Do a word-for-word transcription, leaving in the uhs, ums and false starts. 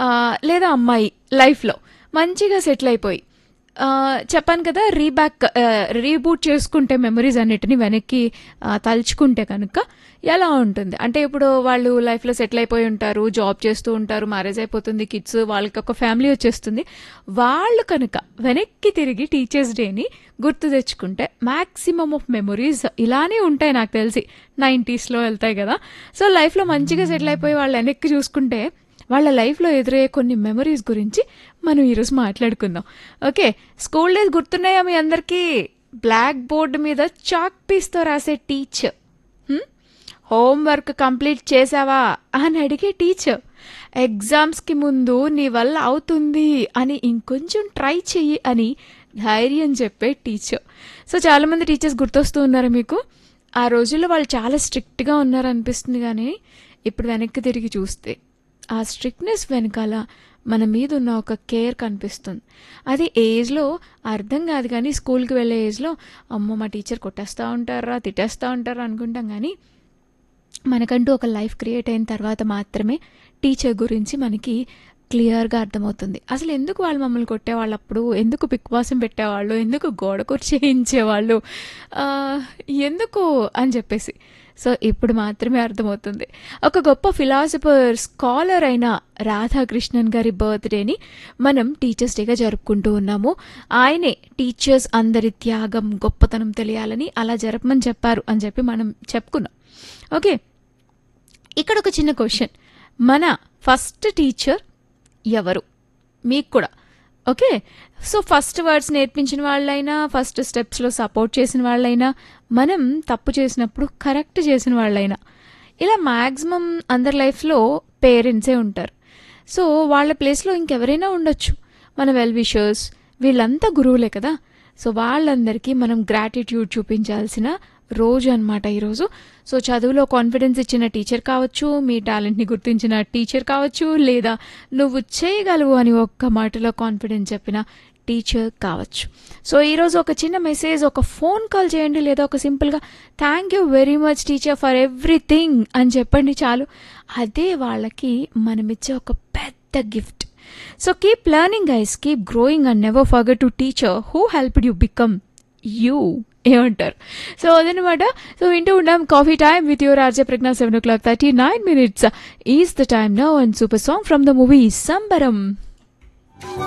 ఆహ్, లేదా అమ్మాయి లైఫ్‌లో మంచిగా సెటిల్ అయిపోయి ఆహ్, చెప్పాను కదా రీబ్యాక్ ఆహ్, రీబూట్ చేసుకుంటే మెమరీస్ అన్నిటిని వెనక్కి ఆహ్, తలుచుకుంటే కనుక ఎలా ఉంటుంది? అంటే ఇప్పుడు వాళ్ళు లైఫ్‌లో సెటిల్ అయిపోయి ఉంటారు, జాబ్ చేస్తూ ఉంటారు, మ్యారేజ్ అయిపోతుంది, కిడ్స్, వాళ్ళకి ఒక ఫ్యామిలీ వచ్చేస్తుంది. వాళ్ళు కనుక వెనక్కి తిరిగి టీచర్స్ డేని గుర్తు తెచ్చుకుంటే మాక్సిమమ్ ఆఫ్ మెమరీస్ ఇలానే ఉంటాయి నాకు తెలిసి. నైంటీస్‌లో వెళ్తాయి కదా! సో, లైఫ్‌లో మంచిగా సెటిల్ అయిపోయి వాళ్ళు వెనక్కి చూసుకుంటే వాళ్ళ లైఫ్‌లో ఎదురయ్యే కొన్ని మెమరీస్ గురించి మనం ఈరోజు మాట్లాడుకుందాం. ఓకే. స్కూల్ డేస్ గుర్తున్నాయా మీ అందరికీ? బ్లాక్ బోర్డ్ మీద చాక్ పీస్‌తో రాసే టీచర్. హ్మ్. హోంవర్క్ కంప్లీట్ చేసావా అని అడిగే టీచర్. ఎగ్జామ్స్‌కి ముందు నీ వల్ల అవుతుంది అని ఇంకొంచెం ట్రై చెయ్యి అని ధైర్యం చెప్పే టీచర్. సో, చాలామంది టీచర్స్ గుర్తొస్తూ ఉన్నారా మీకు? ఆ రోజుల్లో వాళ్ళు చాలా స్ట్రిక్ట్‌గా ఉన్నారనిపిస్తుంది కానీ ఇప్పుడు వెనక్కి తిరిగి చూస్తే ఆ స్ట్రిక్ట్నెస్ వెనకాల మన మీద ఉన్న ఒక కేర్ కనిపిస్తుంది. అది ఏజ్లో అర్థం కాదు కానీ స్కూల్కి వెళ్ళే ఏజ్లో అమ్మో మా టీచర్ కొట్టేస్తూ ఉంటారా, తిట్టేస్తూ ఉంటారా అనుకుంటాం కానీ మనకంటూ ఒక లైఫ్ క్రియేట్ అయిన తర్వాత మాత్రమే టీచర్ గురించి మనకి క్లియర్గా అర్థమవుతుంది. అసలు ఎందుకు వాళ్ళు మమ్మల్ని కొట్టేవాళ్ళు, అప్పుడు ఎందుకు పిక్వాసం పెట్టేవాళ్ళు, ఎందుకు గోడ కూర్చేయించేవాళ్ళు, ఎందుకు అని చెప్పేసి. సో ఇప్పుడు మాత్రమే అర్థమవుతుంది. ఒక గొప్ప ఫిలాసఫర్, స్కాలర్ అయిన రాధాకృష్ణన్ గారి బర్త్డేని మనం టీచర్స్ డేగా జరుపుకుంటూ ఉన్నాము. ఆయనే టీచర్స్ అందరి త్యాగం, గొప్పతనం తెలియాలని అలా జరపమని చెప్పారు అని చెప్పి మనం చెప్పుకున్నాం. ఓకే. ఇక్కడ ఒక చిన్న క్వశ్చన్. మన ఫస్ట్ టీచర్ ఎవరు? మీకు కూడా. ఓకే. సో ఫస్ట్ వర్డ్స్ నేర్పించిన వాళ్ళైనా, ఫస్ట్ స్టెప్స్లో సపోర్ట్ చేసిన వాళ్ళైనా, మనం తప్పు చేసినప్పుడు కరెక్ట్ చేసిన వాళ్ళైనా, ఇలా మ్యాక్సిమం అందరి లైఫ్లో పేరెంట్సే ఉంటారు. సో వాళ్ళ ప్లేస్లో ఇంకెవరైనా ఉండొచ్చు. మన వెల్ విషర్స్, వీళ్ళంతా గురువులే కదా. సో వాళ్ళందరికీ మనం గ్రాటిట్యూడ్ చూపించాల్సిన రోజు అనమాట ఈరోజు. సో చదువులో కాన్ఫిడెన్స్ ఇచ్చిన టీచర్ కావచ్చు, మీ టాలెంట్ని గుర్తించిన టీచర్ కావచ్చు, లేదా నువ్వు చేయగలవు అని ఒక్క మాటలో కాన్ఫిడెన్స్ చెప్పిన టీచర్ కావచ్చు. సో ఈరోజు ఒక చిన్న మెసేజ్, ఒక ఫోన్ కాల్ చేయండి, లేదా ఒక సింపుల్గా thank you very much teacher for everything అని చెప్పండి చాలు. అదే వాళ్ళకి మనమిచ్చే ఒక పెద్ద gift. So keep learning guys, keep growing and never forget to teacher who helped you become you ఏమంటారు. సో అదనమాట. సో వింటూ ఉన్నాం coffee time with your RJ Pragna. Seven oh clock thirty nine minutes is the time now and super song from the movie సంబరం.